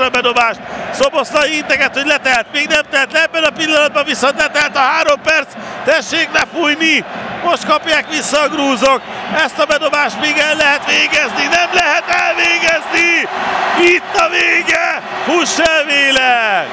a bedobást. Szoboszlai integet, hogy letelt, még nem telt le, ebben a pillanatban viszont letelt a 3 perc, tessék lefújni. Most kapják vissza a grúzok, ezt a bedobást még el lehet végezni, nem lehet elvégezni! Itt a vége, fuss el vele!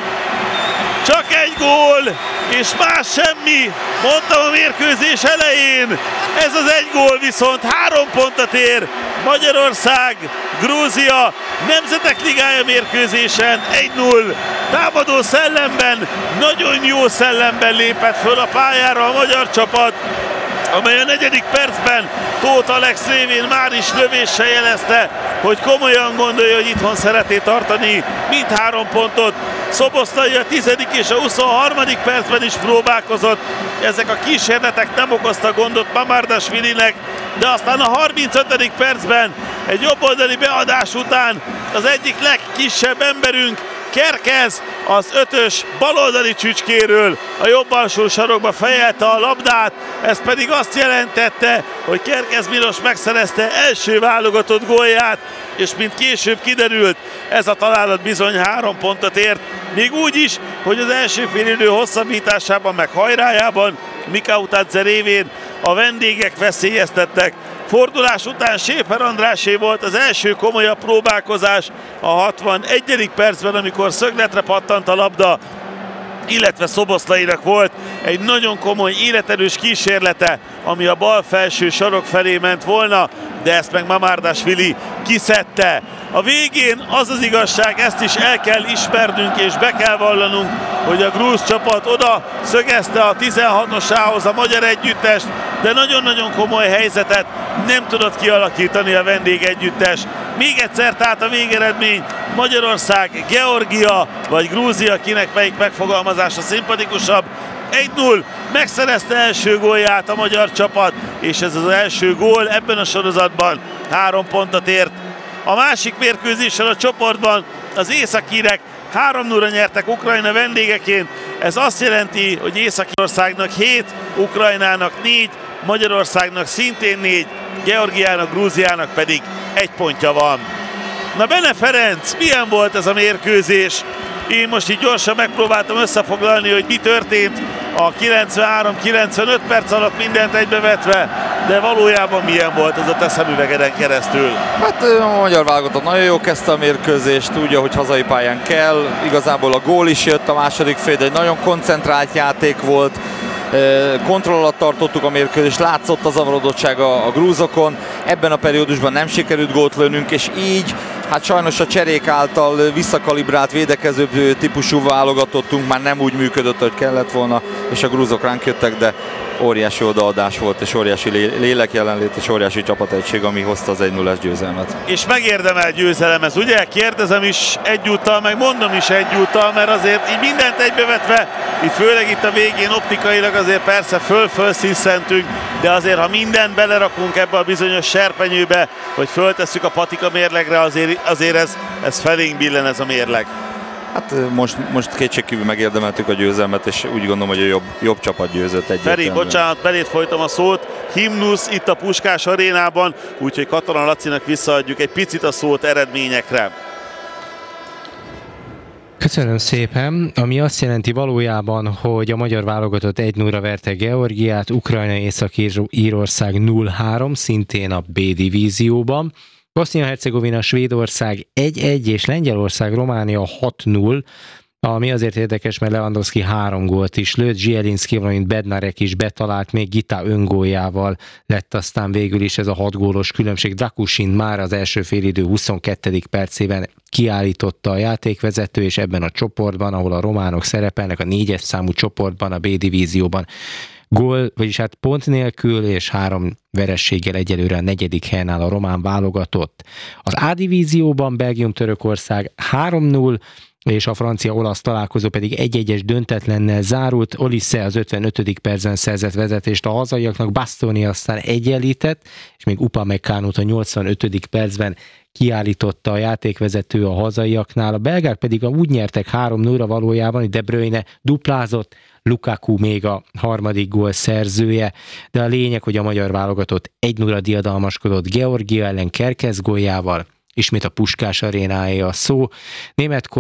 Csak egy gól, és más semmi, mondtam a mérkőzés elején, ez az egy gól viszont 3 pontot ér Magyarország, Grúzia, Nemzetek Ligája mérkőzésen 1-0, támadó szellemben, nagyon jó szellemben lépett föl a pályára a magyar csapat, amely a 4. percben Tóth Alex révén már is lövéssel jelezte, hogy komolyan gondolja, hogy itthon szeretné tartani mindhárom pontot. Szoboszlai a 10. és a 23. percben is próbálkozott. Ezek a kísérletek nem okoztak gondot Mamardashvilinek, de aztán a 35. percben egy jobboldali beadás után az egyik legkisebb emberünk, Kerkez az 5-ös baloldali csücskéről a jobb alsó sarokba fejelte a labdát, ez pedig azt jelentette, hogy Kerkez Milos megszerezte első válogatott gólját, és mint később kiderült, ez a találat bizony 3 pontot ért, még úgy is, hogy az első félidő hosszabbításában meg hajrájában Mika Utadze révén a vendégek veszélyeztettek. Fordulás után Séfer Andrásé volt az első komolyabb próbálkozás a 61. percben, amikor szögletre pattant a labda, illetve Szoboszlainak volt egy nagyon komoly életerős kísérlete, ami a bal felső sarok felé ment volna, de ezt meg Mamardashvili kiszedte. A végén az az igazság, ezt is el kell ismernünk és be kell vallanunk, hogy a grúz csapat oda szögezte a 16-osához a magyar együttest, de nagyon-nagyon komoly helyzetet nem tudott kialakítani a vendégegyüttes. Még egyszer tehát a végeredmény Magyarország, Georgia vagy Grúzia, kinek melyik megfogalmazása szimpatikusabb. 1-0, megszerezte első gólját a magyar csapat, és ez az első gól ebben a sorozatban 3 pontot ért. A másik mérkőzéssel a csoportban az északírek 3-0-ra nyertek Ukrajna vendégeként. Ez azt jelenti, hogy Észak-Írországnak 7, Ukrajnának 4, Magyarországnak szintén 4, Georgiának, Grúziának pedig 1 pontja van. Na Bene Ferenc, milyen volt ez a mérkőzés? Én most így gyorsan megpróbáltam összefoglalni, hogy mi történt a 93-95 perc alatt mindent egybevetve, de valójában milyen volt ez a te szemüvegeden keresztül? Hát a magyar válogatott nagyon jó kezdte a mérkőzést, úgy, ahogy hazai pályán kell. Igazából a gól is jött, a második fél egy nagyon koncentrált játék volt. Kontroll alatt tartottuk a mérkőzést, látszott a zavarodottság a grúzokon. Ebben a periódusban nem sikerült gólt lőnünk, és így hát sajnos a cserék által visszakalibrált védekező típusú válogatottunk már nem úgy működött, hogy kellett volna, és a grúzok ránk jöttek, de óriási odaadás volt, és óriási lélek jelenlét, és óriási csapategység, ami hozta az 1-0-es győzelmet. És megérdemel győzelem ez, ugye? Kérdezem is egyúttal, meg mondom is egyúttal, mert azért így mindent egybevetve, így főleg itt a végén optikailag azért persze föl sziszentünk, de azért ha mindent belerakunk ebbe a bizonyos serpenyőbe, hogy föltesszük a patika mérlegre, azért ez felénk billen ez a mérleg. Hát most kétségkívül megérdemeltük a győzelmet, és úgy gondolom, hogy a jobb csapat győzött egyértelműen. Feri, bocsánat, belét folytom a szót. Himnusz itt a Puskás arénában, úgyhogy Katalin Lacinak visszaadjuk egy picit a szót eredményekre. Köszönöm szépen, ami azt jelenti valójában, hogy a magyar válogatott 1-0-ra verte Georgiát, Ukrajna, Észak-Írország 0-3, szintén a B divízióban. Bosznia-Hercegovina, Svédország 1-1 és Lengyelország, Románia 6-0, ami azért érdekes, mert Lewandowski 3 gólt is lőtt, Zsielinszki, valamint Bednarek is betalált, még Gita öngóljával lett aztán végül is ez a 6 gólos különbség. Drakusin már az első félidő 22. percében kiállította a játékvezető, és ebben a csoportban, ahol a románok szerepelnek, a 4-es számú csoportban, a B divízióban gól, vagyis hát pont nélkül és 3 verességgel egyelőre a 4. helyen áll a román válogatott. Az A divízióban Belgium-Törökország 3-0, és a francia-olasz találkozó pedig 1-1-es döntetlennel zárult. Olise az 55. percben szerzett vezetést a hazaiaknak, Bastoni aztán egyenlített, és még Upamecánót a 85. percben kiállította a játékvezető a hazaiaknál. A belgák pedig úgy nyertek 3-0-ra valójában, hogy De Bruyne duplázott, Lukaku még a harmadik gól szerzője, de a lényeg, hogy a magyar válogatott 1-0-ra diadalmaskodott Georgia ellen Kerkez góljával, ismét a Puskás arénája a szó. Német